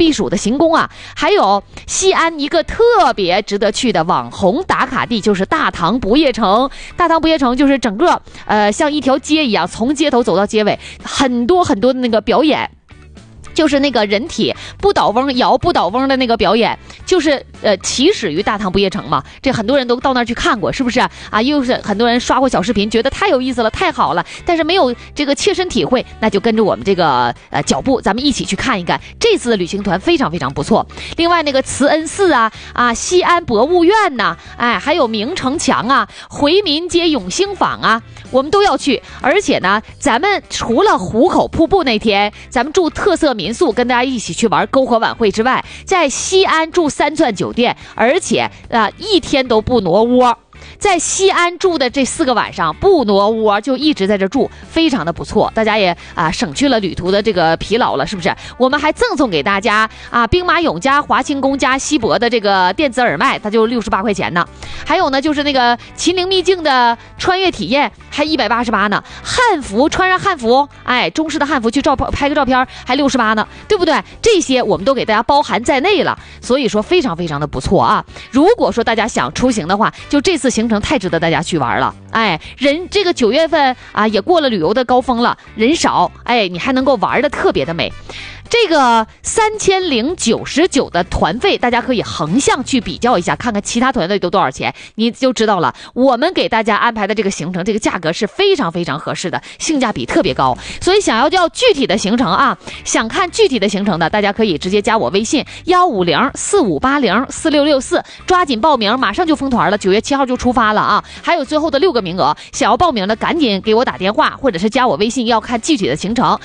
避暑的行宫啊，还有西安一个特别值得去的网红打卡地，就是大唐不夜城。大唐不夜城就是整个像一条街一样，从街头走到街尾，很多很多的那个表演。就是那个人体不倒翁摇不倒翁的那个表演，就是起始于大唐不夜城嘛，这很多人都到那儿去看过，是不是啊？又是很多人刷过小视频，觉得太有意思了，太好了，但是没有这个切身体会，那就跟着我们这个脚步，咱们一起去看一看。这次的旅行团非常非常不错。另外那个慈恩寺啊，西安博物院呐，还有明城墙啊，回民街永兴坊啊，我们都要去。而且呢，咱们除了壶口瀑布那天，咱们住特色民宿，跟大家一起去玩篝火晚会之外，在西安住三钻酒店，而且一天都不挪窝。在西安住的这4个晚上不挪窝，就一直在这住，非常的不错。大家也省去了旅途的这个疲劳了，是不是？我们还赠送给大家兵马俑加华清宫加西博的这个电子耳麦，它就68块钱呢。还有呢，就是那个秦陵秘境的穿越体验，还188呢。汉服穿上汉服，中式的汉服去拍个照片，还68呢，对不对？这些我们都给大家包含在内了，所以说非常非常的不错啊。如果说大家想出行的话，就这次行程太值得大家去玩了。人这个9月份也过了旅游的高峰了，人少，你还能够玩的特别的美。这个3099的团费，大家可以横向去比较一下，看看其他团费都多少钱，你就知道了。我们给大家安排的这个行程，这个价格是非常非常合适的，性价比特别高。所以想要具体的行程想看具体的行程的，大家可以直接加我微信15045804664，抓紧报名，马上就封团了，9月7号就出发了还有最后的6个名额，想要报名的赶紧给我打电话，或者是加我微信，要看具体的行程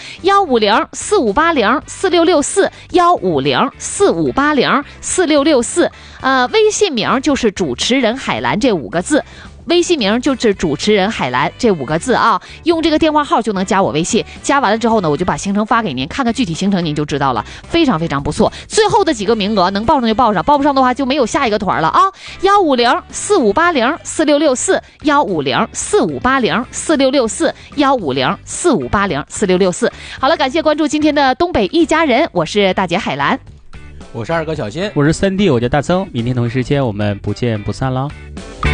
15045804664，15045804664，微信名就是主持人海兰这5个字。微信名就是主持人海兰这5个字用这个电话号就能加我微信，加完了之后呢，我就把行程发给您，看看具体行程您就知道了，非常非常不错。最后的几个名额能报上就报上，报不上的话就没有下一个团了15045804664，15045804664，15045804664。好了，感谢关注今天的东北一家人，我是大姐海兰， 我是二哥小新， 我是3弟，我叫大曾。明天同一时间我们不见不散了。